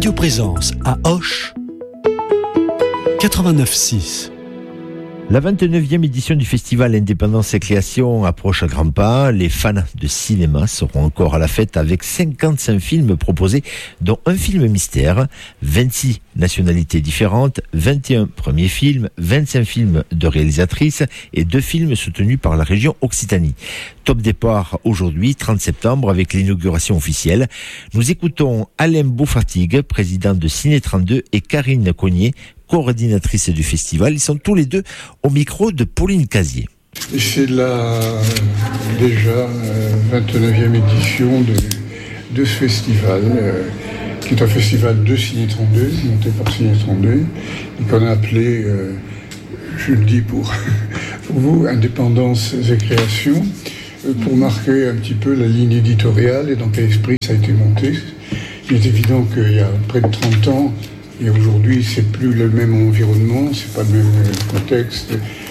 Radio Présence à Auch, 89.6. La 29e édition du festival Indépendance et Création approche à grands pas. Les fans de cinéma seront encore à la fête avec 55 films proposés, dont un film mystère, 26 nationalités différentes, 21 premiers films, 25 films de réalisatrices et 2 films soutenus par la région Occitanie. Top départ aujourd'hui, 30 septembre, avec l'inauguration officielle. Nous écoutons Alain Beaufatigue, président de Ciné 32, et Karine Cognier, coordinatrice du festival. Ils sont tous les deux au micro de Pauline Casier. C'est déjà 29e édition de ce festival, qui est un festival de Ciné 32, monté par Ciné 32, et qu'on a appelé, je le dis pour vous, Indépendance et Création, pour marquer un petit peu la ligne éditoriale et dans quel esprit ça a été monté. Il est évident qu'il y a près de 30 ans, et aujourd'hui, c'est plus le même environnement, c'est pas le même contexte.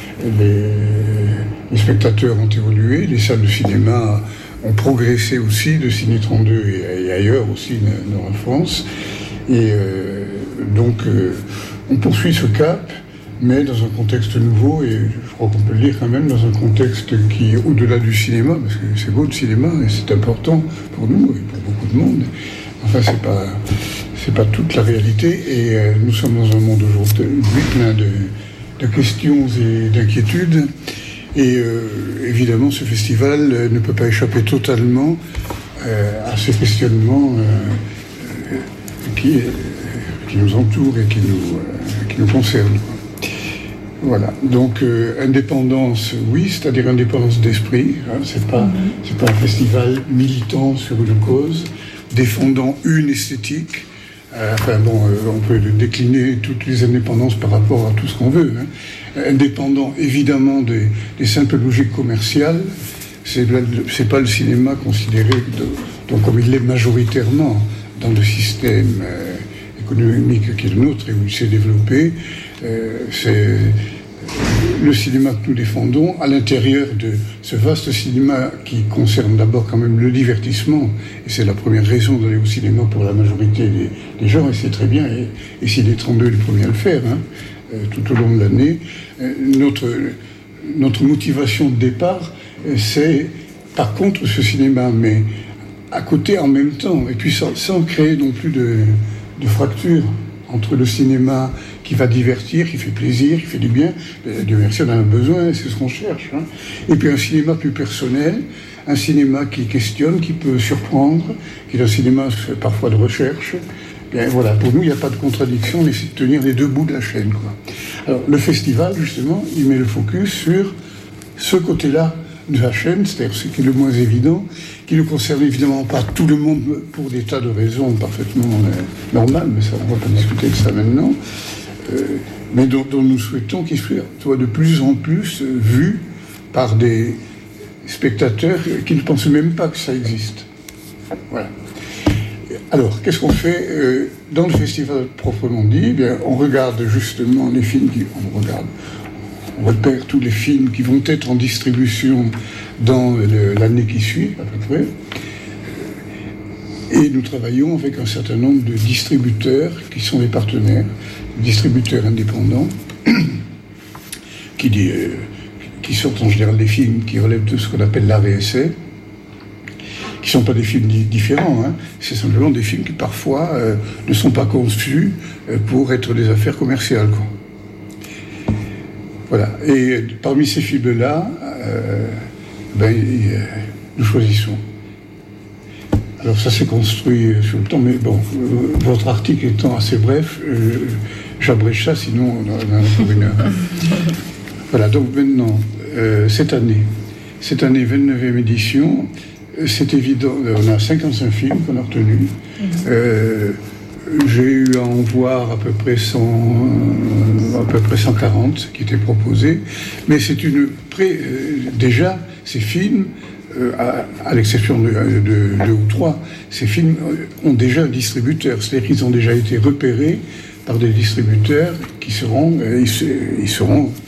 Les spectateurs ont évolué, les salles de cinéma ont progressé aussi, de Ciné 32 et ailleurs aussi dans la France. Et donc, on poursuit ce cap, mais dans un contexte nouveau, et je crois qu'on peut le dire quand même, dans un contexte qui est au-delà du cinéma, parce que c'est beau le cinéma, et c'est important pour nous et pour beaucoup de monde. Enfin, c'est pas toute la réalité, et nous sommes dans un monde aujourd'hui plein de questions et d'inquiétudes, et évidemment ce festival ne peut pas échapper totalement à ces questionnements qui nous entourent et qui nous concernent. Voilà, donc indépendance, oui, c'est-à-dire indépendance d'esprit, hein, c'est pas un festival militant sur une cause, défendant une esthétique. On peut décliner toutes les indépendances par rapport à tout ce qu'on veut. Hein. Indépendant, évidemment, des simples logiques commerciales. C'est pas le cinéma considéré comme il l'est majoritairement dans le système économique qui est le nôtre et où il s'est développé. C'est le cinéma que nous défendons à l'intérieur de ce vaste cinéma qui concerne d'abord quand même le divertissement, et c'est la première raison d'aller au cinéma pour la majorité des gens, et c'est très bien, et Ciné 32 est le premier à le faire, hein, tout au long de l'année. Notre motivation de départ, c'est par contre ce cinéma, mais à côté en même temps, et puis sans créer non plus de fracture entre le cinéma qui va divertir, qui fait plaisir, qui fait du bien. Dieu merci, on en a besoin, c'est ce qu'on cherche. Hein. Et puis un cinéma plus personnel, un cinéma qui questionne, qui peut surprendre, qui est un cinéma parfois de recherche. Bien, voilà, pour nous, il n'y a pas de contradiction, on essaie de tenir les deux bouts de la chaîne, quoi. Alors, le festival, justement, il met le focus sur ce côté-là de la chaîne, c'est-à-dire ce qui est le moins évident, qui ne concerne évidemment pas tout le monde pour des tas de raisons parfaitement normales, mais ça, on ne va pas discuter de ça maintenant, mais dont nous souhaitons qu'il soit de plus en plus vu par des spectateurs qui ne pensent même pas que ça existe. Voilà. Alors, qu'est-ce qu'on fait dans le festival proprement dit? Eh bien, on regarde justement les films on repère tous les films qui vont être en distribution dans l'année qui suit, à peu près. Et nous travaillons avec un certain nombre de distributeurs qui sont des partenaires, distributeurs indépendants, qui sortent en général des films qui relèvent de ce qu'on appelle l'art et essai, qui ne sont pas des films différents, hein. C'est simplement des films qui parfois ne sont pas conçus pour être des affaires commerciales, quoi. Voilà. Et parmi ces films-là, nous choisissons. Alors ça s'est construit sur le temps, mais bon, votre article étant assez bref, j'abrège ça, sinon on en a pour une heure. Voilà, donc maintenant, cette année, 29e édition, c'est évident, on a 55 films qu'on a retenus. J'ai eu à en voir à peu près 140 qui étaient proposés, mais c'est déjà ces films, à l'exception de 2 ou 3, ces films ont déjà un distributeur, c'est-à-dire qu'ils ont déjà été repérés par des distributeurs qui seront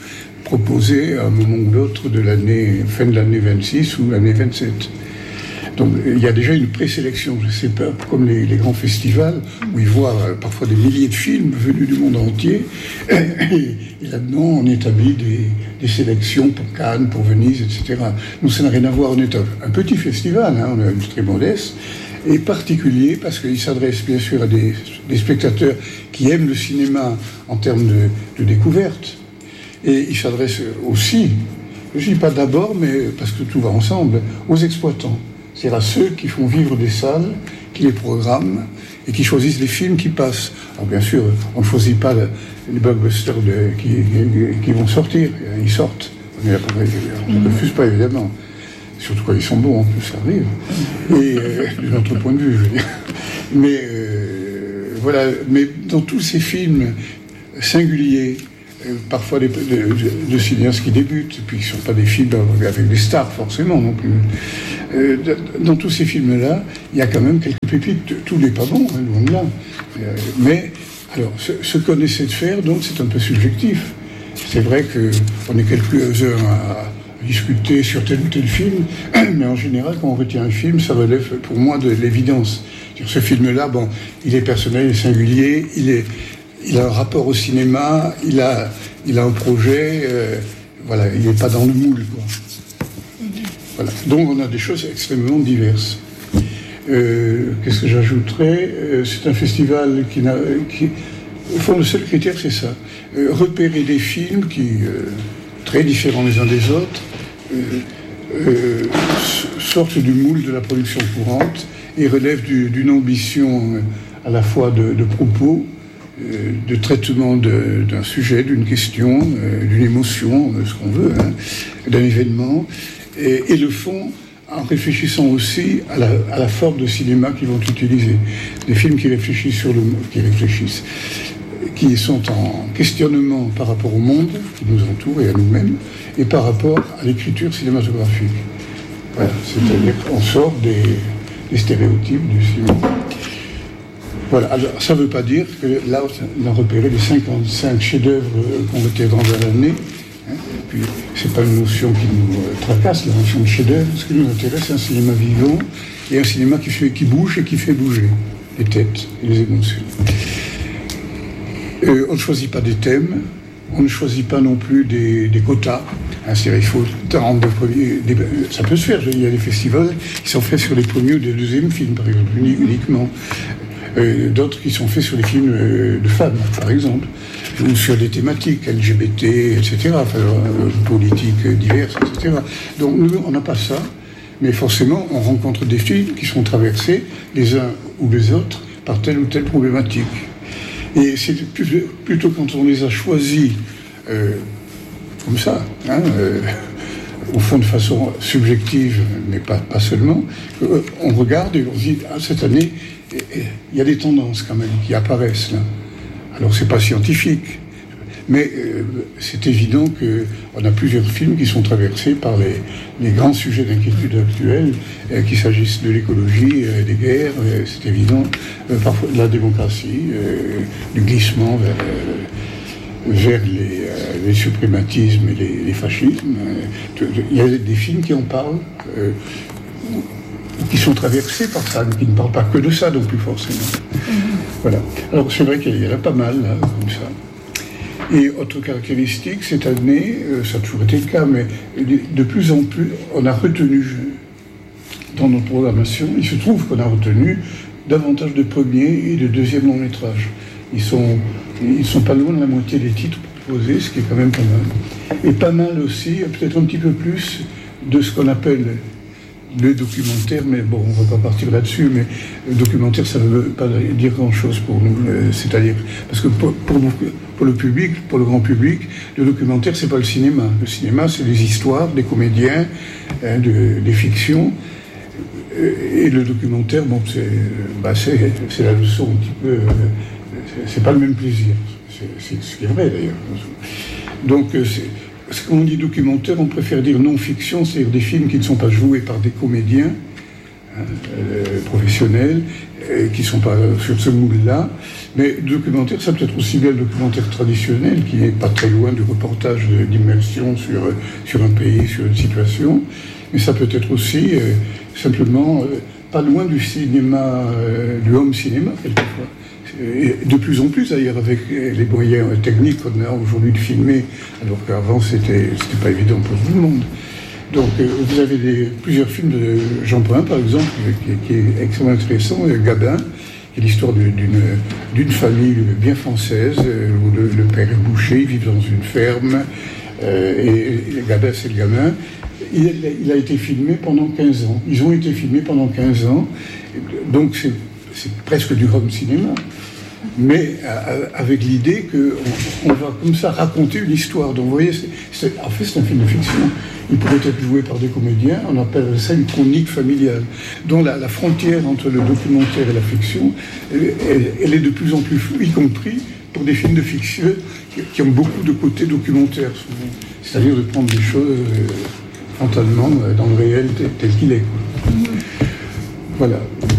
proposés à un moment ou l'autre de l'année, fin de l'année 26 ou l'année 27. Donc il y a déjà une présélection, c'est pas comme les grands festivals où ils voient parfois des milliers de films venus du monde entier, et là-dedans on établit des sélections pour Cannes, pour Venise, etc. Nous, ça n'a rien à voir, on est un petit festival, on est très modeste, et particulier parce qu'il s'adresse bien sûr à des spectateurs qui aiment le cinéma en termes de découverte, et il s'adresse aussi, je ne dis pas d'abord, mais parce que tout va ensemble, aux exploitants. C'est-à-dire à ceux qui font vivre des salles, qui les programment et qui choisissent les films qui passent. Alors bien sûr, on ne choisit pas les blockbusters qui vont sortir, ils sortent. On ne refuse pas évidemment. Surtout quand ils sont bons, en plus, ça arrive. Et de notre point de vue, je veux dire. Mais voilà, mais dans tous ces films singuliers, parfois de cinéastes qui débutent, et puis qui ne sont pas des films avec des stars forcément non plus. Dans tous ces films-là, il y a quand même quelques pépites. Tout n'est pas bon, loin de là. Mais alors, ce qu'on essaie de faire, donc, c'est un peu subjectif. C'est vrai qu'on est quelques-uns à discuter sur tel ou tel film, mais en général, quand on retient un film, ça relève pour moi de l'évidence. Ce film-là, bon, il est personnel, il est singulier, il a un rapport au cinéma, il a un projet, voilà, il n'est pas dans le moule, quoi. Voilà. Donc on a des choses extrêmement diverses. Qu'est-ce que j'ajouterais ? C'est un festival qui, au fond, le seul critère, c'est ça. Repérer des films qui, très différents les uns des autres, sortent du moule de la production courante et relèvent d'une ambition à la fois de propos, de traitement d'un sujet, d'une question, d'une émotion, ce qu'on veut, d'un événement, et le font en réfléchissant aussi à la forme de cinéma qu'ils vont utiliser. Des films qui réfléchissent qui sont en questionnement par rapport au monde qui nous entoure et à nous-mêmes, et par rapport à l'écriture cinématographique. Voilà, c'est-à-dire qu'on sort des stéréotypes du cinéma. Voilà, alors ça ne veut pas dire que là, on a repéré les 55 chefs-d'œuvre qu'on était dans l'année. Puis, c'est pas une notion qui nous tracasse, la notion de chef-d'œuvre. Ce qui nous intéresse, c'est un cinéma vivant et un cinéma qui bouge et qui fait bouger les têtes et les émotions. On ne choisit pas des thèmes, on ne choisit pas non plus des quotas. C'est-à-dire, il faut 42 premiers. Ça peut se faire. Il y a des festivals qui sont faits sur les premiers ou les deuxièmes films, par exemple, uniquement. D'autres qui sont faits sur les films de femmes, par exemple, ou sur des thématiques LGBT, etc., enfin, politiques diverses, etc. Donc nous, on n'a pas ça, mais forcément, on rencontre des films qui sont traversés, les uns ou les autres, par telle ou telle problématique. Et c'est plutôt quand on les a choisis comme ça, au fond de façon subjective, mais pas seulement, on regarde et on se dit, cette année, il y a des tendances quand même qui apparaissent là. Alors c'est pas scientifique, mais c'est évident qu'on a plusieurs films qui sont traversés par les grands sujets d'inquiétude actuels, qu'il s'agisse de l'écologie, des guerres, c'est évident, parfois de la démocratie, du glissement vers les suprématismes et les fascismes. Il y a des films qui en parlent, qui sont traversés par ça, mais qui ne parlent pas que de ça non plus forcément. Voilà. Alors c'est vrai qu'il y en a pas mal, là, comme ça. Et autre caractéristique, cette année, ça a toujours été le cas, mais de plus en plus, on a retenu, dans notre programmation, il se trouve qu'on a retenu davantage de premiers et de deuxièmes longs métrages. Ils sont pas loin de la moitié des titres proposés, ce qui est quand même pas mal. Et pas mal aussi, peut-être un petit peu plus, de ce qu'on appelle le documentaire, mais bon, on ne va pas partir là-dessus, mais le documentaire, ça ne veut pas dire grand-chose pour nous, c'est-à-dire, parce que pour le public, pour le grand public, le documentaire, c'est pas le cinéma. Le cinéma, c'est des histoires, des comédiens, des fictions, et le documentaire, bon, c'est la leçon un petit peu, c'est pas le même plaisir, c'est ce qui est vrai d'ailleurs. Donc, quand on dit documentaire, on préfère dire non-fiction, c'est-à-dire des films qui ne sont pas joués par des comédiens professionnels, qui ne sont pas sur ce moule-là. Mais le documentaire, ça peut être aussi bien le documentaire traditionnel, qui n'est pas très loin du reportage d'immersion sur un pays, sur une situation. mais ça peut être aussi simplement pas loin du cinéma, du home cinéma quelquefois. Et de plus en plus d'ailleurs avec les moyens techniques qu'on a aujourd'hui de filmer, alors qu'avant c'était pas évident pour tout le monde. Donc vous avez plusieurs films de Jean Pain par exemple, qui est extrêmement intéressant, Gabin, qui est l'histoire d'une famille bien française, où le père est boucher, ils vivent dans une ferme, et Gabin c'est le gamin. Il a été filmé pendant 15 ans. Ils ont été filmés pendant 15 ans, donc c'est presque du home cinéma, mais avec l'idée qu'on va comme ça raconter une histoire. Donc vous voyez, en fait c'est un film de fiction. Il pourrait être joué par des comédiens, on appelle ça une chronique familiale, dont la frontière entre le documentaire et la fiction, elle est de plus en plus floue, y compris pour des films de fiction qui ont beaucoup de côtés documentaires, c'est-à-dire de prendre des choses frontalement dans le réel tel qu'il est. Voilà.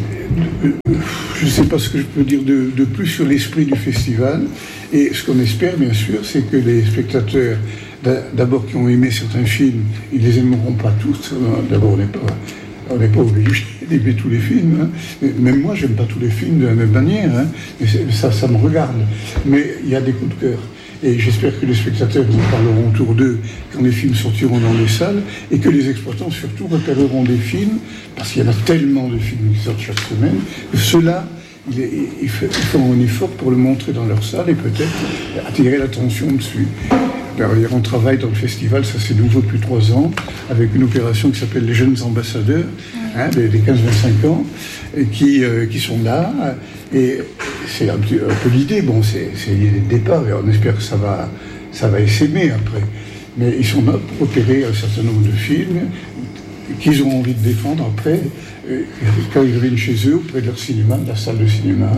Je ne sais pas ce que je peux dire de plus sur l'esprit du festival. Et ce qu'on espère, bien sûr, c'est que les spectateurs, d'abord qui ont aimé certains films, ils ne les aimeront pas tous. D'abord, on n'est pas obligé d'aimer tous les films. Hein. Même moi, je n'aime pas tous les films de la même manière. Hein. Mais ça me regarde. Mais il y a des coups de cœur. Et j'espère que les spectateurs nous parleront autour d'eux quand les films sortiront dans les salles, et que les exploitants surtout repéreront des films, parce qu'il y en a tellement de films qui sortent chaque semaine, que ceux-là, ils feront un effort pour le montrer dans leur salle et peut-être attirer l'attention dessus. D'ailleurs, on travaille dans le festival, ça c'est nouveau depuis 3 ans, avec une opération qui s'appelle les jeunes ambassadeurs, hein, des 15-25 ans, et qui sont là. Et c'est un peu l'idée, bon, c'est l'idée de départ, et on espère que ça va essaimer après. Mais ils sont là pour opérer un certain nombre de films qu'ils ont envie de défendre après, quand ils reviennent chez eux, auprès de leur cinéma, de la salle de cinéma.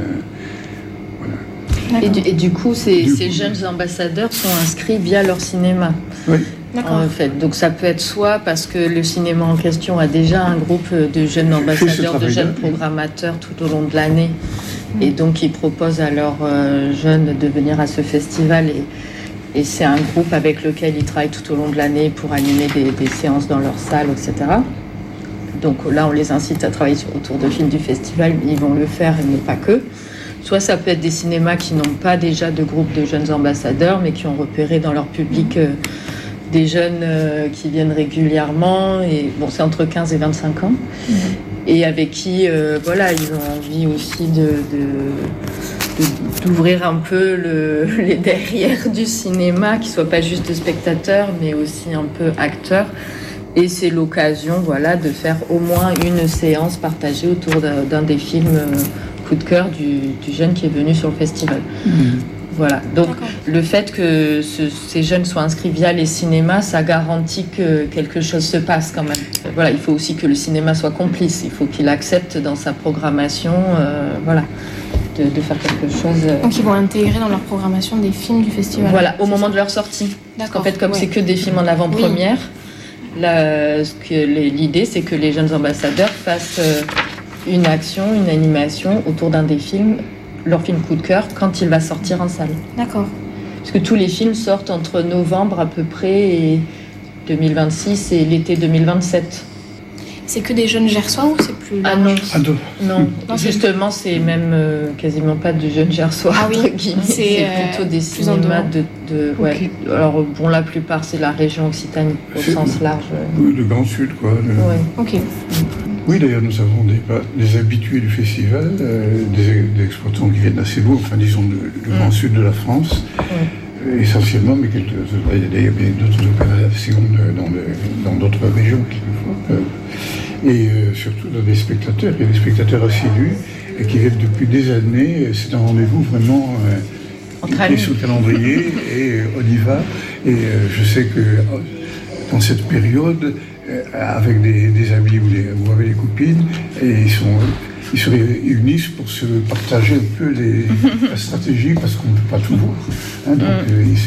Et du coup, ces jeunes ambassadeurs sont inscrits via leur cinéma. Oui. En fait. Donc ça peut être soit parce que le cinéma en question a déjà un groupe de jeunes ambassadeurs, de jeunes programmateurs tout au long de l'année. Et donc ils proposent à leurs jeunes de venir à ce festival. Et c'est un groupe avec lequel ils travaillent tout au long de l'année pour animer des séances dans leur salle, etc. Donc là, on les incite à travailler autour de films du festival, mais ils vont le faire, mais pas que. Soit ça peut être des cinémas qui n'ont pas déjà de groupe de jeunes ambassadeurs, mais qui ont repéré dans leur public des jeunes qui viennent régulièrement. Et bon, c'est entre 15 et 25 ans. Et avec qui, voilà, ils ont envie aussi d'ouvrir un peu les derrières du cinéma, qui ne soient pas juste spectateurs, mais aussi un peu acteurs. Et c'est l'occasion, voilà, de faire au moins une séance partagée autour d'un des films coup de cœur du jeune qui est venu sur le festival. Voilà. Donc, le fait que ces jeunes soient inscrits via les cinémas, ça garantit que quelque chose se passe quand même. Voilà, il faut aussi que le cinéma soit complice. Il faut qu'il accepte dans sa programmation, voilà, de faire quelque chose. Donc, ils vont intégrer dans leur programmation des films du festival. Voilà, au moment de leur sortie. Parce qu'en fait, comme c'est que des films en avant-première, l'idée, c'est que les jeunes ambassadeurs fassent une action, une animation autour d'un des films, leur film coup de cœur, quand il va sortir en salle. D'accord. Parce que tous les films sortent entre novembre à peu près et 2026 et l'été 2027. C'est que des jeunes gersois ou c'est plus large? Non, justement, c'est même quasiment pas de jeunes gersois. Ah oui, c'est plutôt des cinémas okay. Alors, bon, la plupart, c'est la région Occitanie, au sens large. Le Grand Sud, quoi. Ouais. Ok. Oui, d'ailleurs, nous avons des habitués du festival, des exploitants qui viennent assez loin, enfin, disons, du Grand Sud de la France. Essentiellement, mais il y a d'ailleurs d'autres opérations dans d'autres régions, quelquefois. Et surtout dans des spectateurs. Il y a des spectateurs assidus et qui viennent depuis des années. C'est un rendez-vous vraiment qui est sous le calendrier et on y va. Et je sais que dans cette période, avec des amis ou avec des copines, et ils se réunissent pour se partager un peu la stratégie, parce qu'on ne peut pas tout voir. Hein, donc,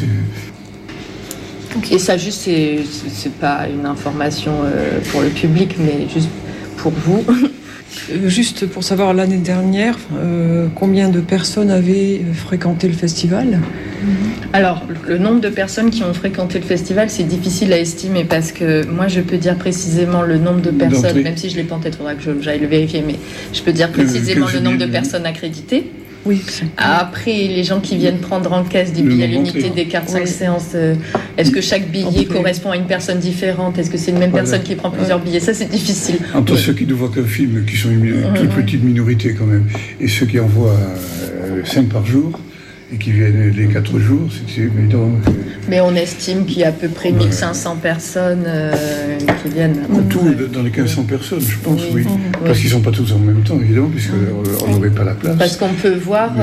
Et ça, juste, c'est pas une information pour le public, mais juste pour vous. Juste pour savoir, l'année dernière, combien de personnes avaient fréquenté le festival? Alors, le nombre de personnes qui ont fréquenté le festival, c'est difficile à estimer parce que moi, je peux dire précisément le nombre de personnes, même si je ne l'ai pas en tête, il faudra que j'aille le vérifier, mais je peux dire précisément le nombre de personnes accréditées. Oui. Après, les gens qui viennent prendre en caisse des billets à l'unité, des cartes 5 séances, est-ce que chaque billet correspond à une personne différente? Est-ce que c'est une même personne qui prend plusieurs billets? Ça, c'est difficile. Entre ceux qui ne voient qu'un film, qui sont une toute petite minorité quand même, et ceux qui en voient 5 par jour, et qui viennent les 4 jours, c'est évident. Mais on estime qu'il y a à peu près 1500 personnes qui viennent. Tout dans les 1500 personnes, je pense, oui. Parce qu'ils ne sont pas tous en même temps, évidemment, puisqu'on n'aurait pas la place. Parce qu'on peut voir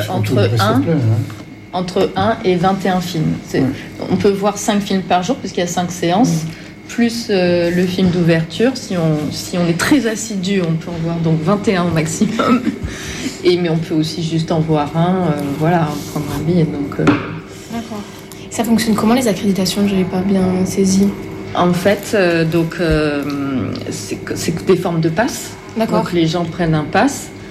entre 1 et 21 films. On peut voir 5 films par jour, puisqu'il y a 5 séances, plus le film d'ouverture. Si on est très assidu, on peut en voir donc 21 au maximum. Mais on peut aussi juste en voir un, prendre un billet. D'accord. Ça fonctionne comment les accréditations? Je n'ai pas bien saisi. En fait, c'est des formes de pass. D'accord. Donc les gens prennent un pass.